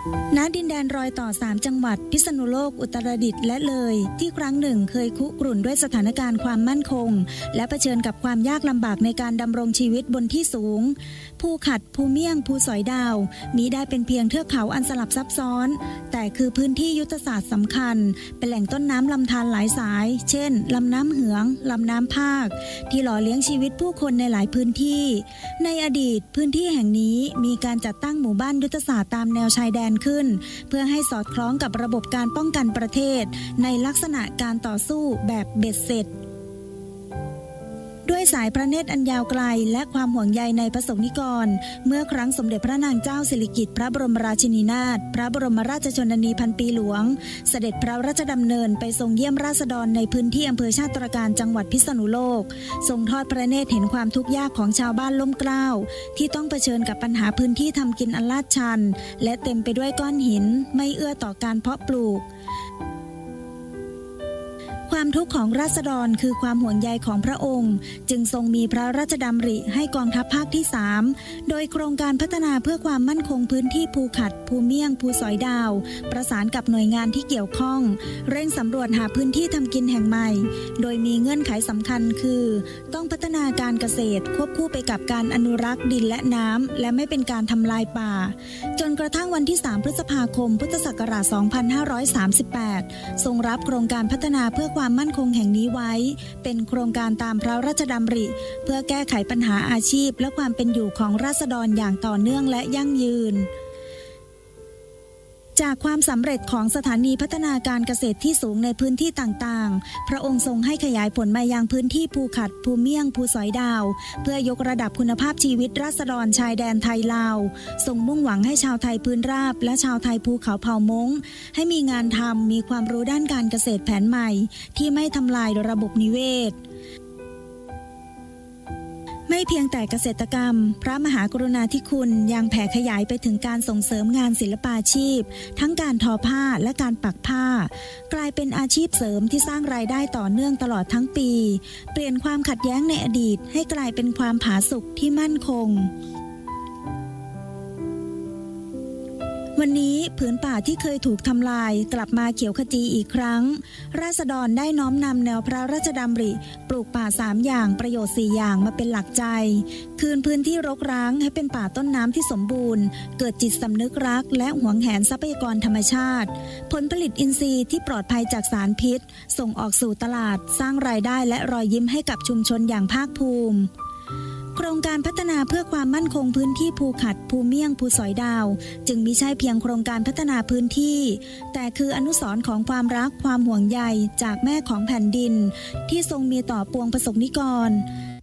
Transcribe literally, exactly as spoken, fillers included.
ณดินแดนรอยต่อสามจังหวัดพิษณุโลกอุตรดิตถ์และเลยที่ครั้งหนึ่งเคยคุกรุ่นด้วยสถานการณ์ความมั่นคงและเผชิญกับความยากลำบากในการดำรงชีวิตบนที่สูงภูขัดภูเมี่ยงภูสอยดาวมิได้เป็นเพียงเทือกเขาอันสลับซับซ้อนแต่คือพื้นที่ยุทธศาสตร์สำคัญเป็นแหล่งต้นน้ำลำธารหลายสายเช่นลำน้ำเหืองลำน้ำภาคที่หล่อเลี้ยงชีวิตผู้คนในหลายพื้นที่ในอดีตพื้นที่แห่งนี้มีการจัดตั้งหมู่บ้านยุทธศาสตร์ตามแนวชายแดนขึ้นเพื่อให้สอดคล้องกับระบบการป้องกันประเทศในลักษณะการต่อสู้แบบเบ็ดเสร็จด้วยสายพระเนตรอันยาวไกลและความห่วงใยในประสบนิกรเมื่อครั้งสมเด็จพระนางเจ้าสิริกิติ์พระบรมราชินีนาถพระบรมราชชนนีพันปีหลวงเสด็จพระราชดำเนินไปทรงเยี่ยมราษฎรในพื้นที่อำเภอชาตรการจังหวัดพิษณุโลกทรงทอดพระเนตรเห็นความทุกข์ยากของชาวบ้านล่มเกล้าที่ต้องเผชิญกับปัญหาพื้นที่ทำกินอันลาดชันและเต็มไปด้วยก้อนหินไม่เอื้อต่อการเพาะปลูกความทุกข์ของราษฎรคือความห่วงใยของพระองค์จึงทรงมีพระราชดำริให้กองทัพภาคที่สามโดยโครงการพัฒนาเพื่อความมั่นคงพื้นที่ภูขัดภูเมี่ยงภูสอยดาวประสานกับหน่วยงานที่เกี่ยวข้องเร่งสำรวจหาพื้นที่ทำกินแห่งใหม่โดยมีเงื่อนไขสำคัญคือต้องพัฒนาการเกษตรควบคู่ไปกับการอนุรักษ์ดินและน้ำและไม่เป็นการทำลายป่าจนกระทั่งวันที่สามพฤษภาคมพุทธศักราชสองพันห้าร้อยสามสิบแปดทรงรับโครงการพัฒนาเพื่อความมั่นคงแห่งนี้ไว้เป็นโครงการตามพระราชดำริเพื่อแก้ไขปัญหาอาชีพและความเป็นอยู่ของราษฎรอย่างต่อเนื่องและยั่งยืนจากความสำเร็จของสถานีพัฒนาการเกษตรที่สูงในพื้นที่ต่างๆพระองค์ทรงให้ขยายผลมายังพื้นที่ภูขัดภูเมี่ยงภูสอยดาวเพื่อยกระดับคุณภาพชีวิตราษฎรชายแดนไทยลาวทรงมุ่งหวังให้ชาวไทยพื้นราบและชาวไทยภูเขาเผ่ามงให้มีงานทำมีความรู้ด้านการเกษตรแผนใหม่ที่ไม่ทำลายระบบนิเวศไม่เพียงแต่เกษตรกรรมพระมหากรุณาธิคุณยังแผ่ขยายไปถึงการส่งเสริมงานศิลปาชีพทั้งการทอผ้าและการปักผ้ากลายเป็นอาชีพเสริมที่สร้างรายได้ต่อเนื่องตลอดทั้งปีเปลี่ยนความขัดแย้งในอดีตให้กลายเป็นความผาสุกที่มั่นคงวันนี้ผืนป่าที่เคยถูกทำลายกลับมาเขียวขจีอีกครั้งราษฎรได้น้อมนำแนวพระราชดำริปลูกป่าสามอย่างประโยชน์สี่อย่างมาเป็นหลักใจคืนพื้นที่รกร้างให้เป็นป่าต้นน้ำที่สมบูรณ์เกิดจิตสำนึกรักและหวงแหนทรัพยากรธรรมชาติผลผลิตอินทรีย์ที่ปลอดภัยจากสารพิษส่งออกสู่ตลาดสร้างรายได้และรอยยิ้มให้กับชุมชนอย่างภาคภูมิโครงการพัฒนาเพื่อความมั่นคงพื้นที่ภูขัดภูเมี่ยงภูสอยดาวจึงมิใช่เพียงโครงการพัฒนาพื้นที่แต่คืออนุสรณ์ของความรักความห่วงใยจากแม่ของแผ่นดินที่ทรงมีต่อปวงประสบนิกร